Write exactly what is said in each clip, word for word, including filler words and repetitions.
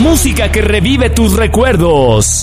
música que revive tus recuerdos.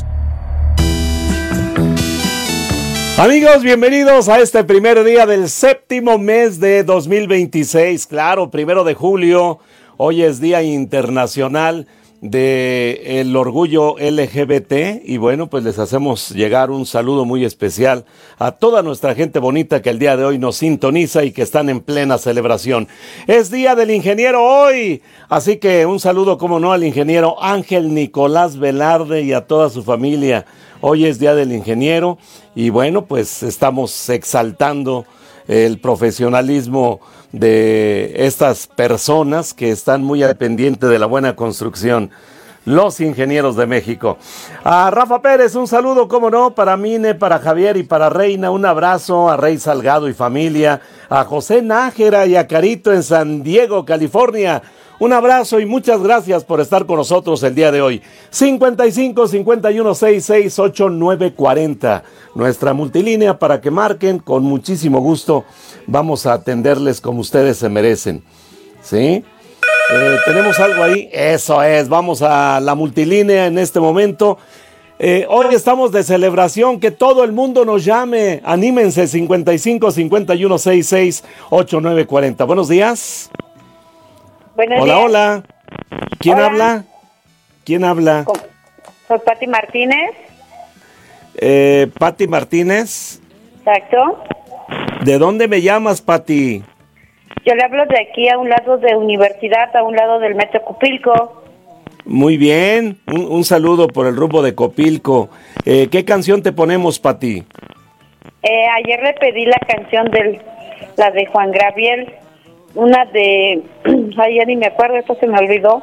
Amigos, bienvenidos a este primer día del séptimo mes de dos mil veintiséis. Claro, primero de julio. Hoy es Día Internacional del Orgullo L G B T y bueno, pues les hacemos llegar un saludo muy especial a toda nuestra gente bonita que el día de hoy nos sintoniza y que están en plena celebración. Es Día del Ingeniero hoy, así que un saludo, como no, al ingeniero Ángel Nicolás Velarde y a toda su familia. Hoy es Día del Ingeniero y bueno, pues estamos exaltando el profesionalismo de estas personas que están muy al pendiente de la buena construcción, los ingenieros de México. A Rafa Pérez, un saludo, cómo no, para Mine, para Javier y para Reina, un abrazo a Rey Salgado y familia, a José Nájera y a Carito en San Diego, California. Un abrazo y muchas gracias por estar con nosotros el día de hoy. cincuenta y cinco, cincuenta y uno, sesenta y seis, ochenta y nueve, cuarenta. Nuestra multilínea para que marquen, con muchísimo gusto vamos a atenderles como ustedes se merecen. ¿Sí? Eh, ¿Tenemos algo ahí? Eso es, vamos a la multilínea en este momento. Eh, hoy estamos de celebración, que todo el mundo nos llame. Anímense, cincuenta y cinco, cincuenta y uno, sesenta y seis, ochenta y nueve, cuarenta. Buenos días. Buenos hola, días. hola. ¿Quién Hola. habla? ¿Quién habla? Soy Pati Martínez. Eh, Pati Martínez. Exacto. ¿De dónde me llamas, Pati? Yo le hablo de aquí, a un lado de Universidad, a un lado del Metro Copilco. Muy bien. Un, un saludo por el rumbo de Copilco. Eh, ¿Qué canción te ponemos, Pati? Eh, ayer le pedí la canción de la de Juan Gabriel. Una de... Ay, ya ni me acuerdo, esto se me olvidó.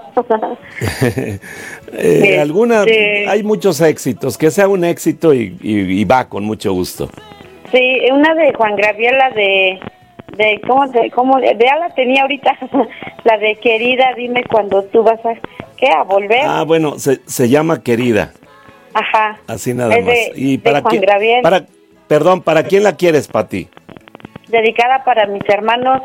eh, alguna... Este- Hay muchos éxitos. Que sea un éxito y, y, y va con mucho gusto. Sí, una de Juan Gabriel, la de... de ¿Cómo? De, cómo de, ya la tenía ahorita. La de Querida, dime cuando tú vas a... ¿Qué? ¿A volver? Ah, bueno, se, se llama Querida. Ajá. Así nada Es más. de- ¿Y de para Juan quién? Gabriel. Para, perdón, ¿para quién la quieres, Pati? Dedicada para mis hermanos.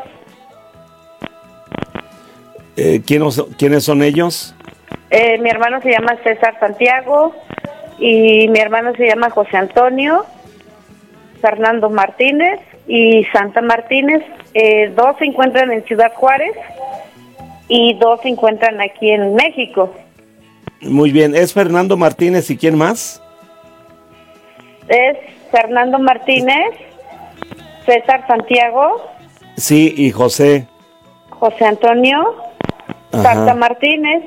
Eh, ¿quiénes, ¿Quiénes son ellos? Eh, mi hermano se llama César Santiago y mi hermano se llama José Antonio, Fernando Martínez y Santa Martínez. Eh, dos se encuentran en Ciudad Juárez y dos se encuentran aquí en México. Muy bien, ¿es Fernando Martínez y quién más? Es Fernando Martínez, César Santiago, Sí, y José. José Antonio, Ajá. Santa Martínez.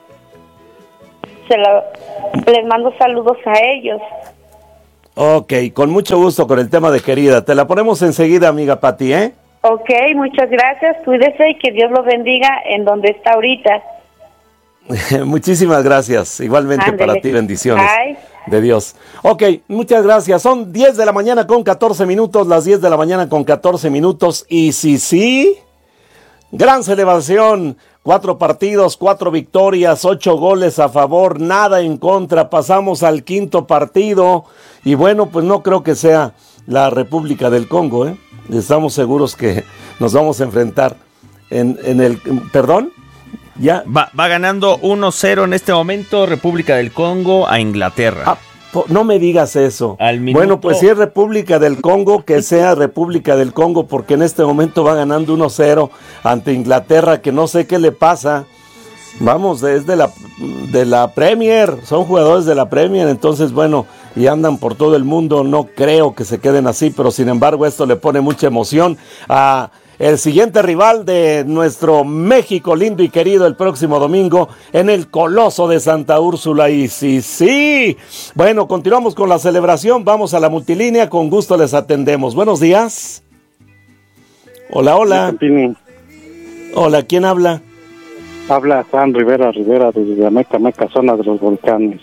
Se lo, les mando saludos a ellos. Ok, con mucho gusto con el tema de Querida. Te la ponemos enseguida, amiga Pati, ¿eh? Ok, muchas gracias. Cuídese y que Dios lo bendiga en donde está ahorita. Muchísimas gracias. Igualmente Ándele. para ti, bendiciones Bye. de Dios. Ok, muchas gracias. Son diez de la mañana con catorce minutos, las diez de la mañana con catorce minutos. Y sí, sí, gran celebración. Cuatro partidos, cuatro victorias, ocho goles a favor, nada en contra. Pasamos al quinto partido. Y bueno, pues no creo que sea la República del Congo, ¿eh? Estamos seguros que nos vamos a enfrentar en, en el... ¿Perdón? ¿Ya? Va, va ganando uno cero en este momento República del Congo a Inglaterra. Ah, po- no me digas eso. Al minuto- Bueno, pues si es República del Congo, que sea República del Congo, porque en este momento va ganando uno cero ante Inglaterra, que no sé qué le pasa. Vamos, es de la, de la Premier, son jugadores de la Premier, entonces bueno, y andan por todo el mundo, no creo que se queden así, pero sin embargo esto le pone mucha emoción a el siguiente rival de nuestro México lindo y querido el próximo domingo en el Coloso de Santa Úrsula. Y sí, sí, bueno, continuamos con la celebración, vamos a la multilínea, con gusto les atendemos. Buenos días. Hola, hola. Hola, ¿quién habla? Habla Juan Rivera Rivera desde Meca, Meca, zona de los volcanes.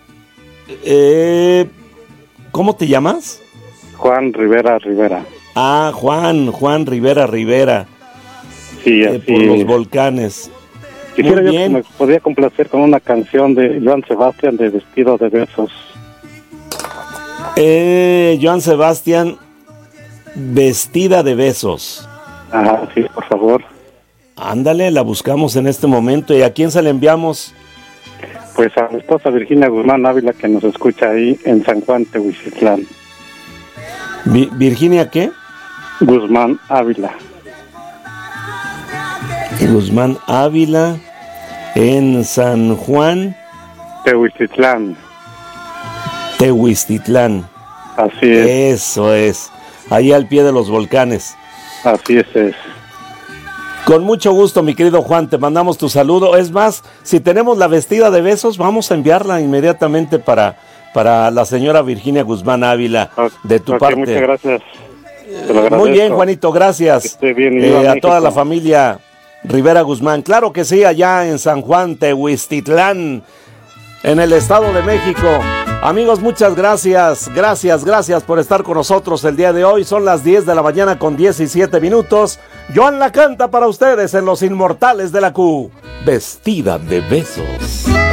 Eh, ¿Cómo te llamas? Juan Rivera Rivera. Ah, Juan, Juan Rivera Rivera. Sí, eh, así. por los volcanes. Quisiera Muy yo bien. que me podría complacer con una canción de Joan Sebastián de Vestido de Besos. Eh, Joan Sebastián, Vestida de Besos. Ajá, sí, por favor. Ándale, la buscamos en este momento. ¿Y a quién se la enviamos? Pues a mi esposa Virginia Guzmán Ávila, que nos escucha ahí en San Juan, Tehuixitlán. Vi- ¿Virginia qué? Guzmán Ávila. Guzmán Ávila, en San Juan, Tehuixitlán. Tehuistitlán. Así es, Eso es, ahí al pie de los volcanes. así es. es. Con mucho gusto, mi querido Juan, te mandamos tu saludo. Es más, si tenemos la vestida de besos, vamos a enviarla inmediatamente para, para la señora Virginia Guzmán Ávila, de tu Ok, parte. muchas gracias. Te lo Muy agradezco. bien, Juanito, gracias. Que esté bien, y Eh, viva a México. toda la familia Rivera Guzmán. Claro que sí, allá en San Juan, Tehuistitlán, en el Estado de México. Amigos, muchas gracias, gracias, gracias por estar con nosotros el día de hoy. Son las diez de la mañana con diecisiete minutos. Joan la canta para ustedes en Los Inmortales de la Q, vestida de besos.